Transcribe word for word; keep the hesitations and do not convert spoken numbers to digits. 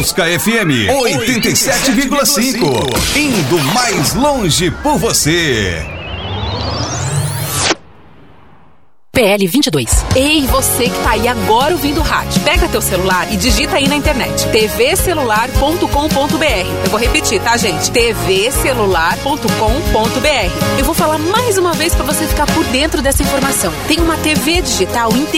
Mosca F M oitenta e sete vírgula cinco. Indo mais longe por você. P L vinte e dois. Ei, você que tá aí agora ouvindo o rádio. Pega teu celular e digita aí na internet. t v celular ponto com ponto b r. Eu vou repetir, tá, gente? t v celular ponto com ponto b r. Eu vou falar mais uma vez pra você ficar por dentro dessa informação. Tem uma T V digital inteira